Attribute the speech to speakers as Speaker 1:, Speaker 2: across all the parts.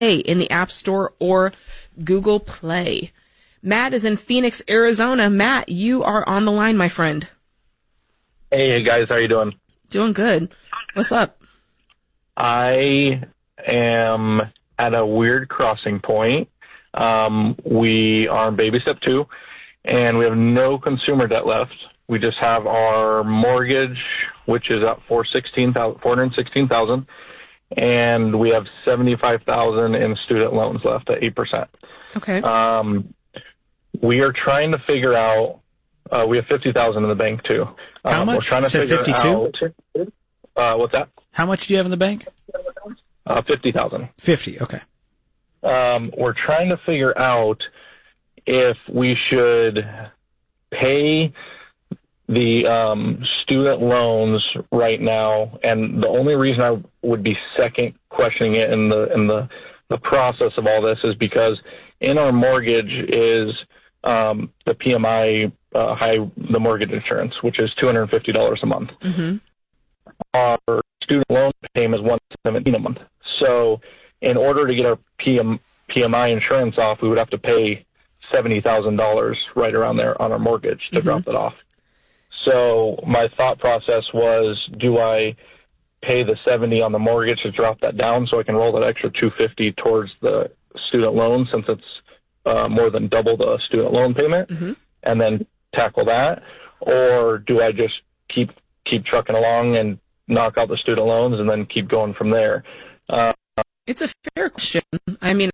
Speaker 1: in the App Store or Google Play. Matt is in Phoenix, Arizona. Matt, you are on the line, my friend.
Speaker 2: Hey guys, how you doing?
Speaker 1: Doing good. What's up?
Speaker 2: I am at a weird crossing point. We are in baby step 2, and we have no consumer debt left. We just have our mortgage, which is at $416,000, and we have $75,000 in student loans left at 8%.
Speaker 1: Okay.
Speaker 2: We are trying to figure out. We have $50,000 in the bank too.
Speaker 3: How much?
Speaker 2: We're trying to figure
Speaker 3: 52?
Speaker 2: out. What's that?
Speaker 3: How much do you have in the bank?
Speaker 2: $50,000.
Speaker 3: 50. Okay.
Speaker 2: We're trying to figure out if we should pay the student loans right now, and the only reason I would be second questioning it in the process of all this is because in our mortgage is the PMI the mortgage insurance, which is $250 a month.
Speaker 1: Mm-hmm.
Speaker 2: Our student loan payment is $117 a month. So in order to get our PMI insurance off, we would have to pay $70,000 right around there on our mortgage to drop it off. So my thought process was, do I pay the $70 on the mortgage to drop that down so I can roll that extra $250 towards the student loan, since it's more than double the student loan payment, and then tackle that? Or do I just keep trucking along and knock out the student loans and then keep going from there?
Speaker 1: It's a fair question. I mean,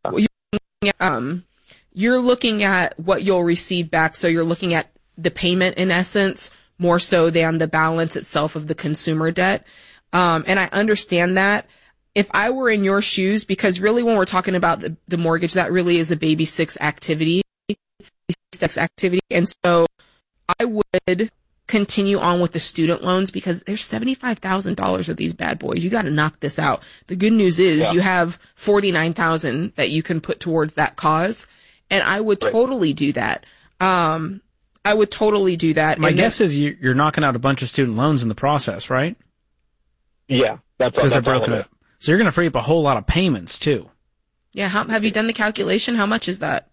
Speaker 1: you're looking at what you'll receive back, so you're looking at the payment in essence more so than the balance itself of the consumer debt. And I understand that. If I were in your shoes, because really when we're talking about the mortgage, that really is a baby steps activity. And so I would continue on with the student loans because there's $75,000 of these bad boys. You got to knock this out. The good news is you have $49,000 that you can put towards that cause. And I would totally do that. My guess
Speaker 3: is you're knocking out a bunch of student loans in the process, right?
Speaker 2: Yeah, that's
Speaker 3: because they're broken up. So you're going to free up a whole lot of payments too.
Speaker 1: Yeah. Have you done the calculation? How much is that?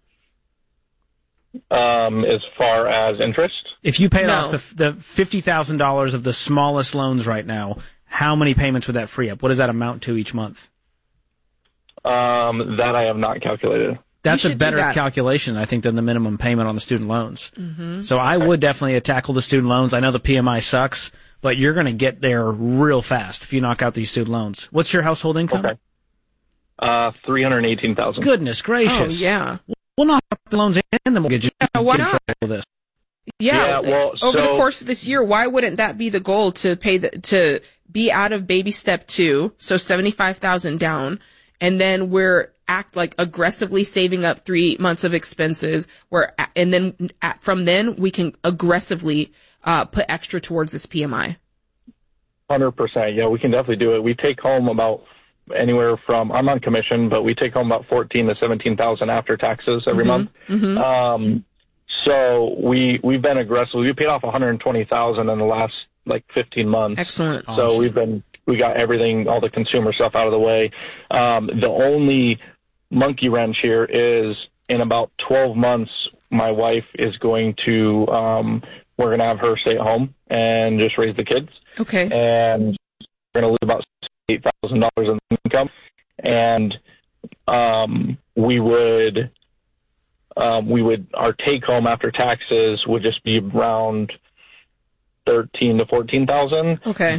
Speaker 2: As far as interest?
Speaker 3: If you paid off the $50,000 of the smallest loans right now, how many payments would that free up? What does that amount to each month?
Speaker 2: That I have not calculated.
Speaker 3: That's a better calculation, I think, than the minimum payment on the student loans.
Speaker 1: Mm-hmm.
Speaker 3: So I would definitely tackle the student loans. I know the PMI sucks, but you're going to get there real fast if you knock out these student loans. What's your household income?
Speaker 2: Okay. $318,000.
Speaker 3: Goodness gracious.
Speaker 1: Oh, yeah.
Speaker 3: We'll knock out the loans and the mortgage.
Speaker 1: Yeah, why not?
Speaker 3: This.
Speaker 1: Yeah. Over the course of this year, why wouldn't that be the goal, to to be out of baby step 2, so $75,000 down, and then we're aggressively saving up 3 months of expenses, from then we can aggressively put extra towards this PMI.
Speaker 2: 100%. Yeah, we can definitely do it. We take home about anywhere from, I'm on commission, but we take home about $14,000 to $17,000 after taxes every month.
Speaker 1: Mm-hmm.
Speaker 2: So we've been aggressive. We paid off $120,000 in the last 15 months.
Speaker 1: Excellent.
Speaker 2: So
Speaker 3: awesome.
Speaker 2: we got everything, all the consumer stuff out of the way. The only monkey wrench here is in about 12 months, my wife is going to, we're going to have her stay at home and just raise the kids.
Speaker 1: Okay.
Speaker 2: And we're going to lose about $8,000 in income. And our take home after taxes would just be around $13,000 to $14,000.
Speaker 1: Okay.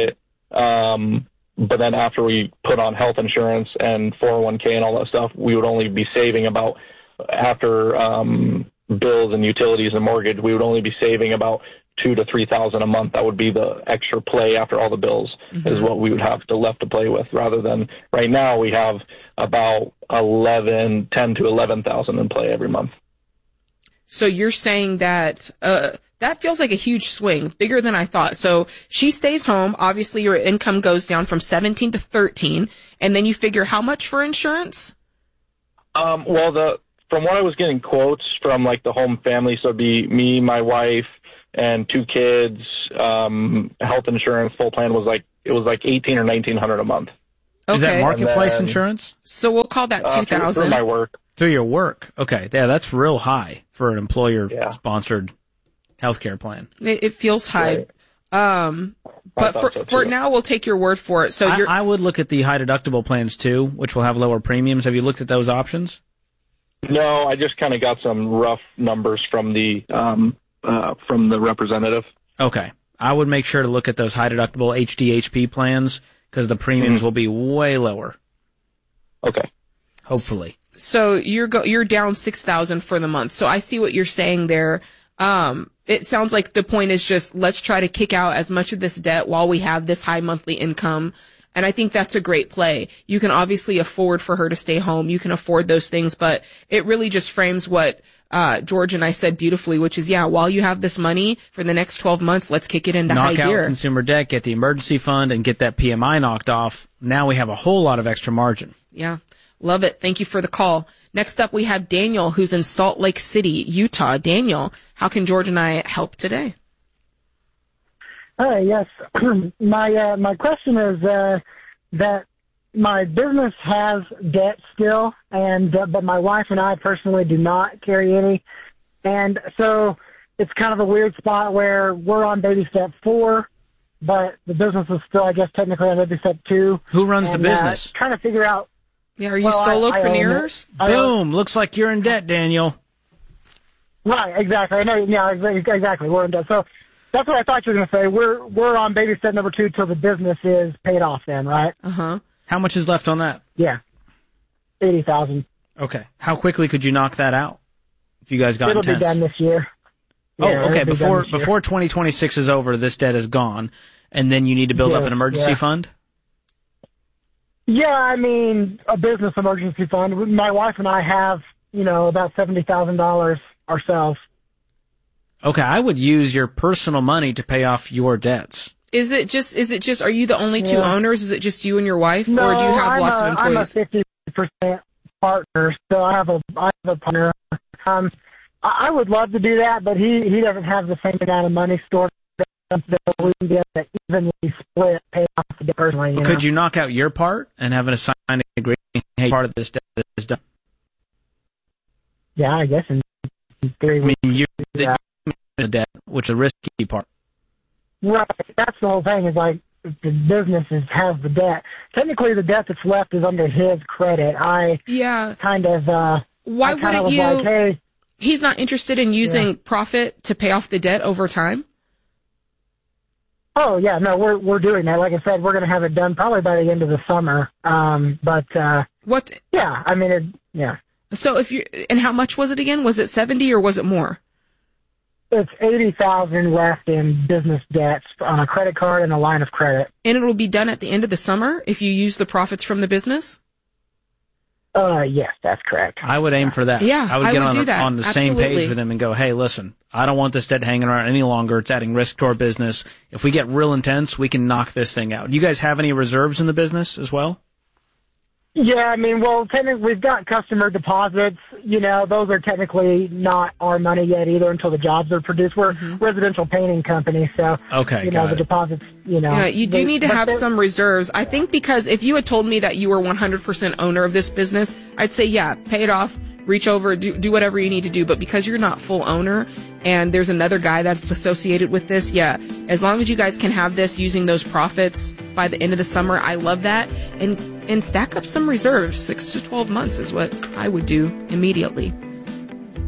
Speaker 2: But then after we put on health insurance and 401k and all that stuff, we would only be saving about, after bills and utilities and mortgage, we would only be saving about $2,000 to $3,000 a month. That would be the extra play after all the bills, is what we would have left to play with, rather than right now we have about $10,000 to $11,000 in play every month.
Speaker 1: So you're saying that that feels like a huge swing, bigger than I thought. So she stays home. Obviously, your income goes down from 17 to 13, and then you figure how much for insurance? From
Speaker 2: what I was getting quotes from the home family, so it'd be me, my wife, and 2 kids. Health insurance full plan was $1,800 or $1,900 a month.
Speaker 3: Is that
Speaker 1: Okay.
Speaker 3: marketplace
Speaker 2: And then-
Speaker 3: insurance?
Speaker 1: So we'll call that
Speaker 2: Through
Speaker 1: 2,000.
Speaker 2: my work.
Speaker 3: Through your work. Okay. Yeah, that's real high for an
Speaker 2: Yeah.
Speaker 3: employer-sponsored healthcare plan.
Speaker 1: It feels high.
Speaker 2: Right.
Speaker 1: But
Speaker 2: I
Speaker 1: for,
Speaker 2: thought so,
Speaker 1: for
Speaker 2: too.
Speaker 1: now, we'll take your word for it. So
Speaker 3: I would look at the high deductible plans too, which will have lower premiums. Have you looked at those options?
Speaker 2: No, I just kind of got some rough numbers from the representative.
Speaker 3: Okay. I would make sure to look at those high deductible HDHP plans because the premiums will be way lower.
Speaker 2: Okay.
Speaker 3: Hopefully.
Speaker 1: So you're down 6,000 for the month. So I see what you're saying there. It sounds like the point is just let's try to kick out as much of this debt while we have this high monthly income. And I think that's a great play. You can obviously afford for her to stay home. You can afford those things, but it really just frames what George and I said beautifully, which is, yeah, while you have this money for the next 12 months, let's kick it into
Speaker 3: Knock
Speaker 1: high
Speaker 3: out
Speaker 1: gear.
Speaker 3: consumer debt, get the emergency fund, and get that PMI knocked off. Now we have a whole lot of extra margin.
Speaker 1: Yeah. Love it. Thank you for the call. Next up, we have Daniel, who's in Salt Lake City, Utah. Daniel, how can George and I help today?
Speaker 4: Hi, yes. My question is that my business has debt still, but my wife and I personally do not carry any, and so it's kind of a weird spot where we're on baby step 4, but the business is still, I guess, technically on baby step 2.
Speaker 3: Who runs the business?
Speaker 4: Trying to figure out.
Speaker 1: Yeah, are you
Speaker 4: Well, I own
Speaker 1: solopreneurs?
Speaker 4: it.
Speaker 3: Boom. Looks like you're in debt, Daniel.
Speaker 4: Right, exactly. I know. Yeah, exactly. We're in debt. So that's what I thought you were going to say. We're on baby step number 2 till the business is paid off. Then, right?
Speaker 1: Uh-huh.
Speaker 3: How much is left on that?
Speaker 4: Yeah, 80,000.
Speaker 3: Okay. How quickly could you knock that out if you guys got
Speaker 4: It'll
Speaker 3: intense?
Speaker 4: be done this year.
Speaker 3: Oh,
Speaker 4: Yeah,
Speaker 3: okay.
Speaker 4: it'll be done this year.
Speaker 3: Before 2026 is over, this debt is gone, and then you need to build up
Speaker 4: Yeah,
Speaker 3: an emergency
Speaker 4: yeah.
Speaker 3: fund?
Speaker 4: Yeah, I mean, a business emergency fund. My wife and I have, about $70,000 ourselves.
Speaker 3: Okay, I would use your personal money to pay off your debts.
Speaker 1: Is it just, are you the only two
Speaker 4: Yeah.
Speaker 1: owners? Is it just you and your wife?
Speaker 4: No,
Speaker 1: or do you have lots of
Speaker 4: I'm a
Speaker 1: employees?
Speaker 4: 50% partner, so I have a partner. I would love to do that, but he doesn't have the same amount of money stored that we can get that evenly split, pay off the debt personally.
Speaker 3: Could you knock out your part and have an assigned agreement? Hey, part of this debt is done.
Speaker 4: Yeah, I guess in theory.
Speaker 3: I mean, you're
Speaker 4: Yeah.
Speaker 3: the debt, which is the risky part.
Speaker 4: Right, that's the whole thing. Is like the business has the debt. Technically, the debt that's left is under his credit. I
Speaker 1: Yeah.
Speaker 4: kind of.
Speaker 1: Why
Speaker 4: I kind of
Speaker 1: wouldn't
Speaker 4: was
Speaker 1: you?
Speaker 4: like, hey.
Speaker 1: He's not interested in using profit to pay off the debt over time?
Speaker 4: Oh yeah, no, we're doing that. Like I said, we're going to have it done probably by the end of the summer.
Speaker 1: What?
Speaker 4: Yeah, I mean, yeah,
Speaker 1: So and how much was it again? Was it 70 or was it more?
Speaker 4: it's 80,000 left in business debts on a credit card and a line of credit.
Speaker 1: And it'll be done at the end of the summer if you use the profits from the business?
Speaker 4: Yes, that's correct.
Speaker 3: I would aim for that.
Speaker 1: Yeah,
Speaker 3: I would
Speaker 1: I
Speaker 3: get
Speaker 1: would
Speaker 3: on,
Speaker 1: do that.
Speaker 3: on the same
Speaker 1: Absolutely.
Speaker 3: page with him and go, hey, listen, I don't want this debt hanging around any longer. It's adding risk to our business. If we get real intense, we can knock this thing out. Do you guys have any reserves in the business as well?
Speaker 4: Yeah, I mean, well, technically we've got customer deposits. Those are technically not our money yet either until the jobs are produced. We're a residential painting company, so
Speaker 3: Okay,
Speaker 4: the
Speaker 3: got it.
Speaker 4: deposits.
Speaker 1: Yeah, you do need to have some reserves. I think because if you had told me that you were 100% owner of this business, I'd say, yeah, pay it off, reach over, do whatever you need to do. But because you're not full owner and there's another guy that's associated with this, yeah, as long as you guys can have this using those profits by the end of the summer, I love that. And stack up some reserves. 6 to 12 months is what I would do immediately.